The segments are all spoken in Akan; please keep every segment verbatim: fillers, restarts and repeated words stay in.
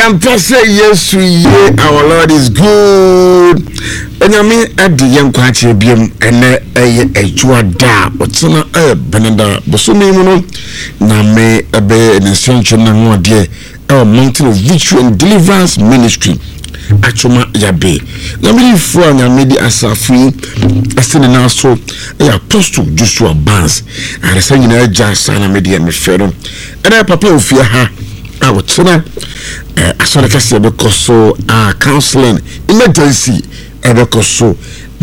am say yes, we our Lord is good. Enyame adi yen kwache biem ene eye ejua da otsena e beneda bosome mu no na me ebe ensencho na ho de e Mountain of Victory and Deliverance Ministry achoma yabe na me fu anyame di asafi asene na so e Apostle Joshua Barnes aresa nyina eja sana me de me fero ene papa ofia ha a otsena eh asore kase be koso a counseling emergency ebe koso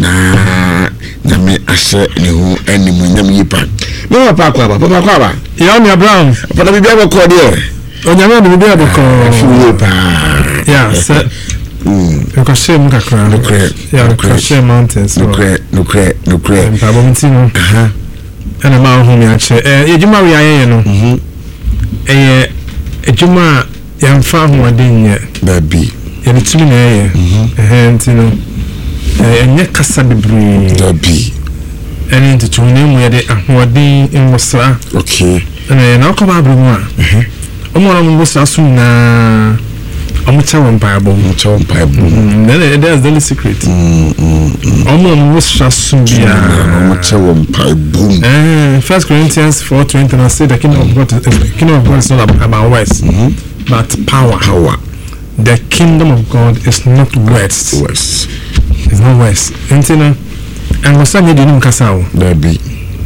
na na me ashe ne hu animu nyam yipa me papa kwa papa papa kwa ya me Abraham papa bibia be ko de onyame de bibia be ko yipa ya se mm ko shem kakra no kre ya ko shem mountains no kre no kre no kre papa mtino aha ana ma hu mi ache eh ejuma we ayeye no mhm eh ejuma ya mfa hu adenye baby ya bitimi na eye eh ntino enye kasa bebre baby ene ntutune mu ya de ahoden enwosra okay na na ko ba brumu a mhm omo na mu wosra so na omo chawo mpaabo omo chawo mpaabo na that's the secret mm mm omo na wosra so bia omo chawo mpaabo eh First Corinthians four twenty na say the kingdom of God the kingdom of God is not about words mm-hmm. but power power the kingdom of God is not words words it's not words entina and was say dey nim kasa o baby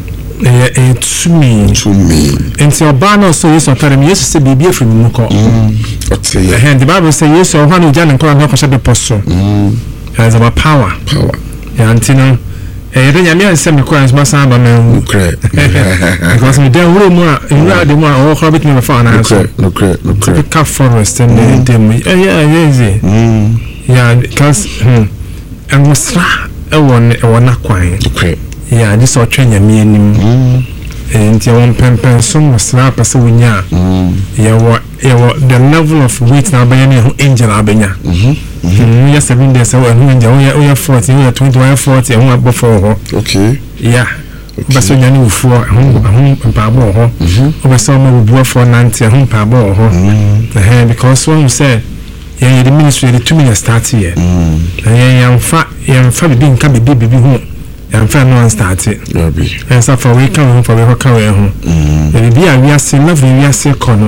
eh eh to me to me enti oba na so yeso tare me yeso se bibia free mu ko mm okay eh the Bible say yeso ho na jan nko na ko se be poso mm it's about power power ya entina eh the nyame an se me ko ans masa ba me okay because me dey wuro mu a wura de mu a o ko bit me fa na so okay okay ka forest and mm. dem eh yeah easy mm yeah because hmm and was ra e won e won akwan okay yeah this o twenya me anim mm enti won pempen so was ra pese wonya mm yeah what yeah the level of weight na ba ne ho angel abenya mhm mhm ya seven days so ho angel o ya forty o ya twenty o ya forty ho abofo ho okay yeah but so nyane ufuo ho ho mpaabo ho o be so mo buo for ninety ho mpaabo ho eh because when you say yeah the ministry the two minutes start here mm yeah yam fa yam fa bi nka bi bi bi ho yam fa no start it yeah bi and so for we come for we come we ho mm the bi a we are say love we are say kono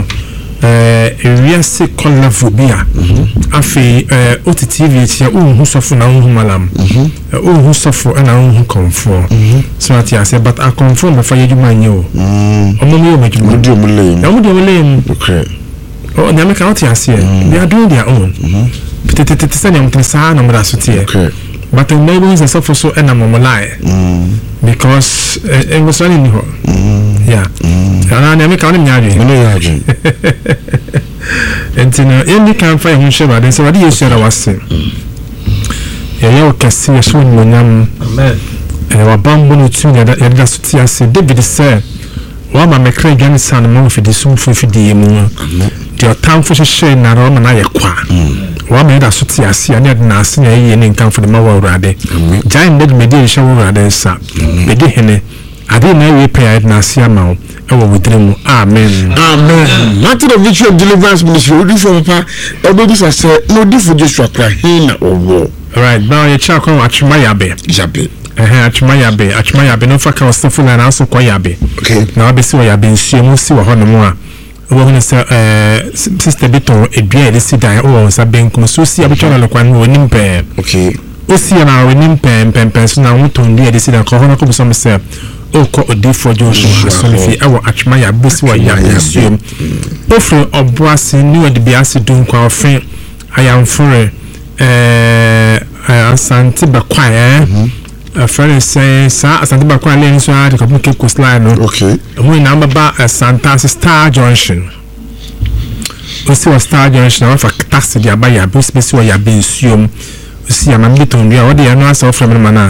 eh we are say kono love bi a afi eh O T T V tia o hu sofo na hu malam mhm o hu sofo na hu konfo so at ya say but I confirm for you man yo mm omo mi o me ju di o mo le omo di o mo le okay oh nyame ka what you say they are doing their own mhm tete say nyam tsa na mra so tie okay but the neighbors and so so and am lie mm because it was only me mm yeah ana nyame ka oni nyaade no yaade entina any can find him sheba then so what you say was ya ya okasi ya so ni nyam amen e wa bambo no tu ya da so tie ase David said wa ma mekra gani san mo fi disum fu fi die mu amen the time for share na ro na ye kwa wa ma da so tie ase na na ase na ye ni nkan for the mawa urade giant dead me dey show urade sa me dey hene ade na we pay na ase ama o e wo wudremu amen amen Mountain of Victory and Deliverance Ministry odi for papa e be bi say no di for Joshua kra hin na owo all right now ye cha kon atwema yabe yabe eh atwema yabe atwema yabe no fa ka wasafo na na so kwa yabe okay na abesi wa yabe nsuo mu si wa hono mu a wo hu se eh sister beton edua ele si dan wo sa benkum so si abetwa na lokwan wo nimpe okay o si na wo nimpe pempen so na wo ton dia ele si dan ko hono ko so se o ko odifo Joshua so fi awo atwema yabe si wa yabe nsuo ofre oboase ni wo de biase dun kwa ofre ayamfore eh asante bakwa eh a friend say sa asante bakwa le nso a de ko ke ko slide no okay mo na mbaba Santa Star Junction o si wa Star Junction wa fa taxi dia ba ya bus besi wa ya bensuom o si ya mambi ton dia o de ya no asa ofre me mana